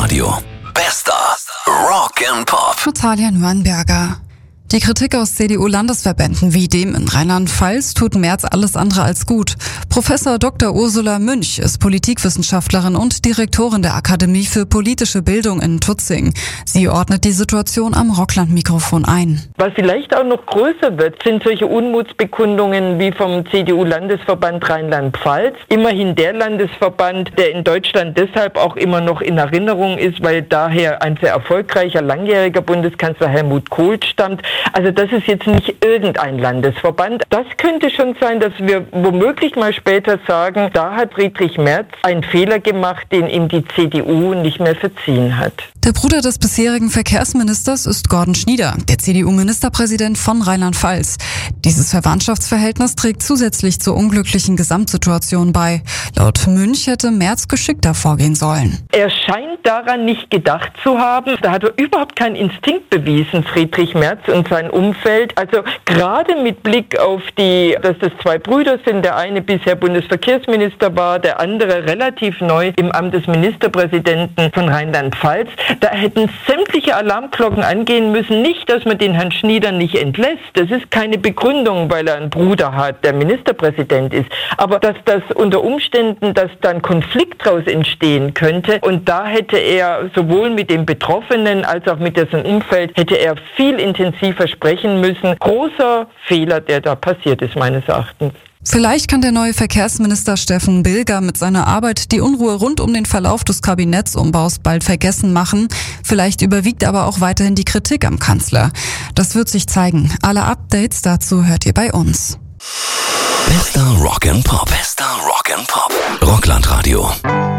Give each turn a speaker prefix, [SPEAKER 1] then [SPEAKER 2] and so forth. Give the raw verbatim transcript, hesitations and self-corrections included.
[SPEAKER 1] Radio. Bester Rock and Pop.
[SPEAKER 2] Natalia Nürnberger. Die Kritik aus C D U-Landesverbänden wie dem in Rheinland-Pfalz tut Merz alles andere als gut. Professor Doktor Ursula Münch ist Politikwissenschaftlerin und Direktorin der Akademie für politische Bildung in Tutzing. Sie ordnet die Situation am Rockland-Mikrofon ein.
[SPEAKER 3] Was vielleicht auch noch größer wird, sind solche Unmutsbekundungen wie vom C D U-Landesverband Rheinland-Pfalz. Immerhin der Landesverband, der in Deutschland deshalb auch immer noch in Erinnerung ist, weil daher ein sehr erfolgreicher, langjähriger Bundeskanzler Helmut Kohl stammt. Also das ist jetzt nicht irgendein Landesverband. Das könnte schon sein, dass wir womöglich mal später sagen, da hat Friedrich Merz einen Fehler gemacht, den ihm die C D U nicht mehr verziehen hat.
[SPEAKER 2] Der Bruder des bisherigen Verkehrsministers ist Gordon Schnieder, der C D U-Ministerpräsident von Rheinland-Pfalz. Dieses Verwandtschaftsverhältnis trägt zusätzlich zur unglücklichen Gesamtsituation bei. Laut Münch hätte Merz geschickter vorgehen sollen.
[SPEAKER 3] Er scheint daran nicht gedacht zu haben. Da hat er überhaupt keinen Instinkt bewiesen, Friedrich Merz und sein Umfeld. Also gerade mit Blick auf die, dass das zwei Brüder sind, der eine bisher Bundesverkehrsminister war, der andere relativ neu im Amt des Ministerpräsidenten von Rheinland-Pfalz. Da hätten sämtliche Alarmglocken angehen müssen. Nicht, dass man den Herrn Schnieder nicht entlässt. Das ist keine Begründung, weil er einen Bruder hat, der Ministerpräsident ist. Aber dass das unter Umständen, dass dann Konflikt daraus entstehen könnte. Und da hätte er sowohl mit dem Betroffenen als auch mit dessen Umfeld, hätte er viel intensiver sprechen müssen. Großer Fehler, der da passiert ist, meines Erachtens.
[SPEAKER 2] Vielleicht kann der neue Verkehrsminister Steffen Bilger mit seiner Arbeit die Unruhe rund um den Verlauf des Kabinettsumbaus bald vergessen machen. Vielleicht überwiegt aber auch weiterhin die Kritik am Kanzler. Das wird sich zeigen. Alle Updates dazu hört ihr bei uns.
[SPEAKER 1] Bester Rock and Pop. Bester Rock and Pop. Rockland Radio.